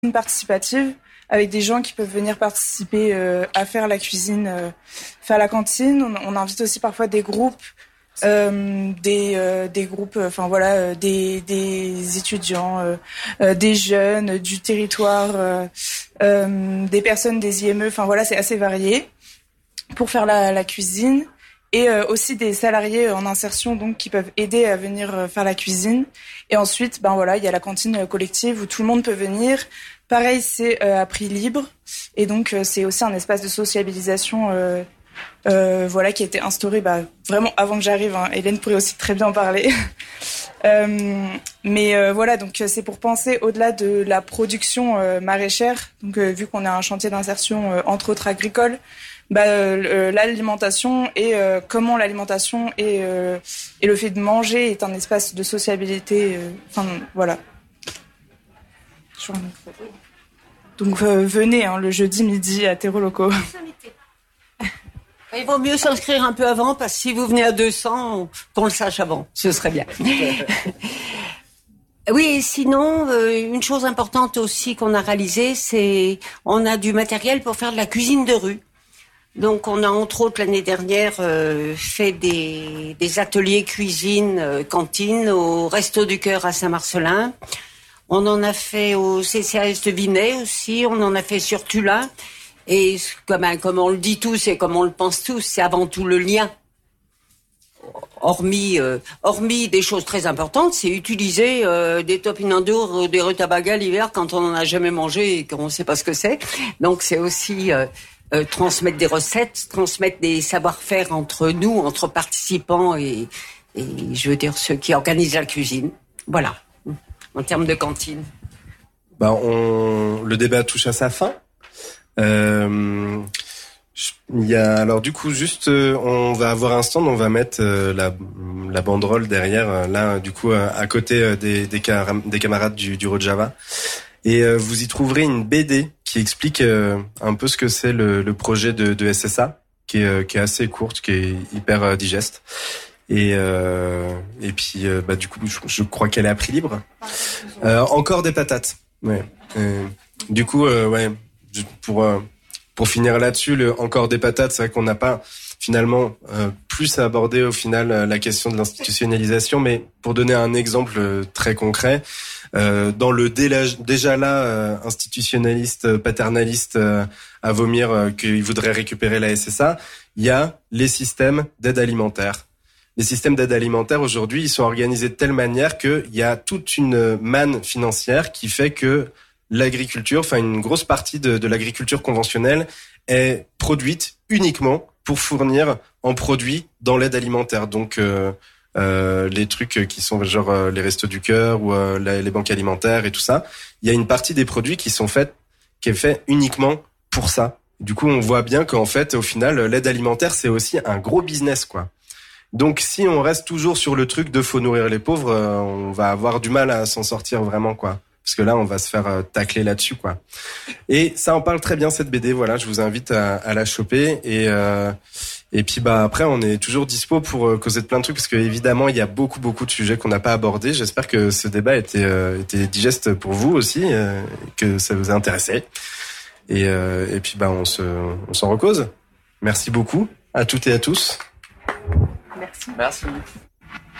participative avec des gens qui peuvent venir participer à faire la cuisine, faire la cantine. On invite aussi parfois des groupes, des groupes, des étudiants, des jeunes du territoire, des personnes des IME. Enfin voilà, c'est assez varié pour faire la cuisine. Et aussi des salariés en insertion donc qui peuvent aider à venir faire la cuisine. Et ensuite, il y a la cantine collective où tout le monde peut venir. Pareil, c'est à prix libre. Et donc, c'est aussi un espace de sociabilisation qui a été instauré vraiment avant que j'arrive. Hein. Hélène pourrait aussi très bien en parler. Donc c'est pour penser au-delà de la production maraîchère. Donc, vu qu'on a un chantier d'insertion, entre autres agricole, l'alimentation et comment l'alimentation et le fait de manger est un espace de sociabilité. Voilà. Donc venez le jeudi midi à Terreau Locaux. Il vaut mieux s'inscrire un peu avant parce que si vous venez à 200, qu'on le sache avant, ce serait bien. Oui, et sinon, une chose importante aussi qu'on a réalisée, c'est on a du matériel pour faire de la cuisine de rue. Donc on a entre autres l'année dernière fait des ateliers cuisine, cantine au Resto du Cœur à Saint-Marcellin. On en a fait au CCAS de Vinay aussi, on en a fait sur Tulin. Et comme on le dit tous et comme on le pense tous, c'est avant tout le lien. Hormis des choses très importantes, c'est utiliser des topinambours ou des rutabagas l'hiver quand on n'en a jamais mangé et qu'on ne sait pas ce que c'est. Donc c'est aussi transmettre des recettes, transmettre des savoir-faire entre nous, entre participants et ceux qui organisent la cuisine. Voilà, en termes de cantine. Le débat touche à sa fin. Il y a alors du coup juste on va avoir un stand, on va mettre la banderole derrière là du coup à côté des camarades du Rojava et vous y trouverez une BD qui explique un peu ce que c'est le projet de SSA qui est assez courte, qui est hyper digeste et puis du coup je crois qu'elle est à prix libre. Encore des patates. Ouais. Du coup pour finir là-dessus, encore des patates, c'est vrai qu'on n'a pas finalement plus à aborder au final la question de l'institutionnalisation, mais pour donner un exemple très concret, dans le déjà là institutionnaliste, paternaliste à vomir qu'il voudrait récupérer la SSA, il y a les systèmes d'aide alimentaire. Les systèmes d'aide alimentaire aujourd'hui, ils sont organisés de telle manière qu'il y a toute une manne financière qui fait que l'agriculture, une grosse partie de l'agriculture conventionnelle est produite uniquement pour fournir en produits dans l'aide alimentaire. Donc les trucs qui sont genre les Restos du Cœur ou les banques alimentaires et tout ça, il y a une partie des produits qui est fait uniquement pour ça. Du coup, on voit bien qu'en fait, au final, l'aide alimentaire, c'est aussi un gros business, quoi. Donc si on reste toujours sur le truc de faut nourrir les pauvres, on va avoir du mal à s'en sortir vraiment, quoi. Parce que là, on va se faire tacler là-dessus, quoi. Et ça en parle très bien, cette BD. Voilà, je vous invite à la choper. Et puis, après, on est toujours dispo pour causer de plein de trucs, parce que évidemment, il y a beaucoup de sujets qu'on n'a pas abordés. J'espère que ce débat était digeste pour vous aussi, que ça vous a intéressé. Et puis, on s'en recose. Merci beaucoup à toutes et à tous. Merci.